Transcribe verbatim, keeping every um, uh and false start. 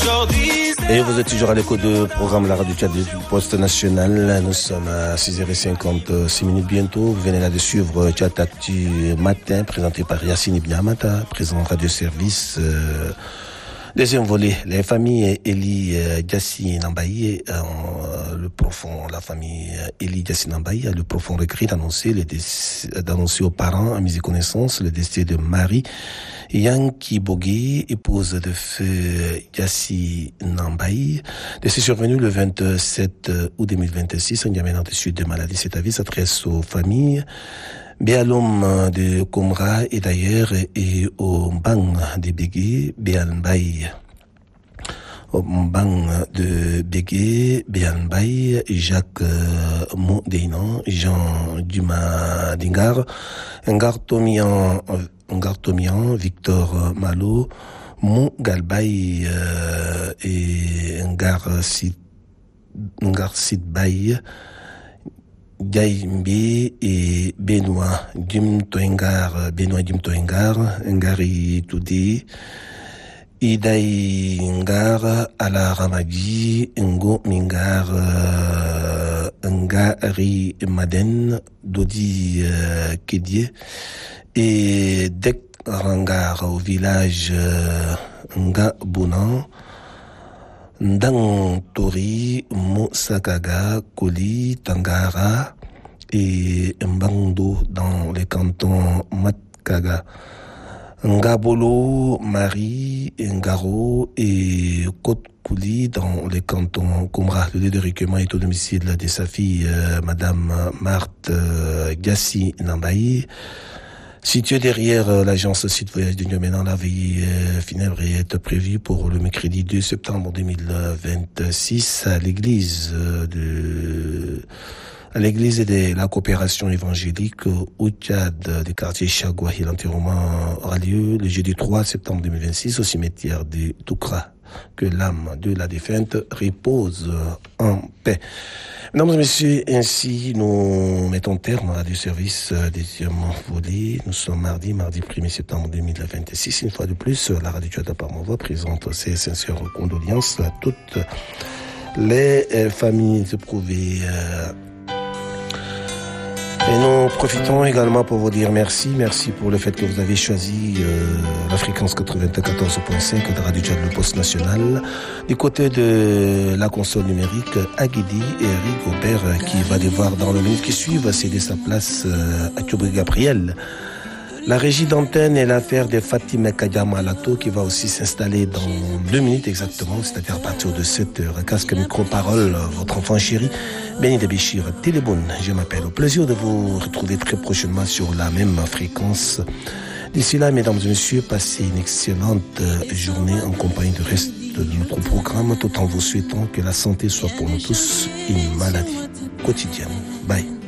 Et vous êtes toujours à l'écho de programme La Radio Tchad du Poste National. Nous sommes à six heures cinquante-six minutes bientôt. Vous venez là de suivre Tchad Actu Matin, présenté par Yassine Ibn Amata, présent Radio Service. Euh, Deuxième volet, les familles Eli Diassi Nambaye, euh, le profond, la famille Eli Diassi Nambaye a le profond regret d'annoncer, les déc- d'annoncer aux parents, amis et connaissances, le décès de Marie Yanki Bogué, épouse de feu Diassi Nambaye. Décès survenu le vingt-sept août deux mille vingt-six, en Yamena de suite de maladie. Cet avis s'adresse aux familles Béalom de Komra et d'ailleurs et au Mbang de Bégué, Béalmbaye. Au Mbang de Bégué, Béalmbaye, Jacques euh, Mondeinan, Jean Dumas Dingar, Ngar Tomian, Ngar Tomian, Victor Malo, Mou Galbaye euh, et Ngar Sid, Ngar Sidbaye, Gaïmbe et Benoît Dim Toengar, Benoît Dim Toengar, Ngari Toudé, Idaï Ngar, Ala Ramadi, Ngo Mingar, euh, Ngari Maden, Dodi euh, Kédié, et Dek Rangar au village euh, Nga Bonan, Ndang Tori, Moussakaga, Koli, Tangara et Mbangdo dans les cantons Matkaga. Ngabolo, Marie, Ngaro et Kotkuli dans les cantons Komra. Le lieu de recueillement est au domicile de sa fille, euh, Madame Marthe euh, Gassi Nambaye. Situé derrière euh, l'agence Site Voyage de N'Djamena, la veillée euh, funèbre est prévue pour le mercredi deux septembre deux mille vingt-six à l'église euh, de à l'église de la coopération évangélique au Tchad du quartier Chagouahi. L'enterrement aura lieu le jeudi trois septembre deux mille vingt-six au cimetière de Toukra. Que l'âme de la défunte repose en paix. Mesdames et messieurs, ainsi nous mettons terme à du service deuxième volet. Nous sommes mardi, mardi premier septembre deux mille vingt-six. Une fois de plus, la Radio Tchad par ma voix présente ses sincères condoléances à toutes les familles éprouvées. Et nous profitons également pour vous dire merci. Merci pour le fait que vous avez choisi euh, la fréquence quatre-vingt-quatorze point cinq de Radio Tchad, le poste national. Du côté de la console numérique, Aguidi et Rigobert qui va devoir dans le minute qui suivent céder sa place euh, à Tchobri Gabriel. La régie d'antenne est l'affaire de Fatima Kadiama Alato qui va aussi s'installer dans deux minutes exactement, c'est-à-dire à partir de sept heures. Casque micro-parole, votre enfant chéri, Béni de Béchir, Téléboune, je m'appelle. Au plaisir de vous retrouver très prochainement sur la même fréquence. D'ici là, mesdames et messieurs, passez une excellente journée en compagnie du reste de notre programme, tout en vous souhaitant que la santé soit pour nous tous une maladie quotidienne. Bye.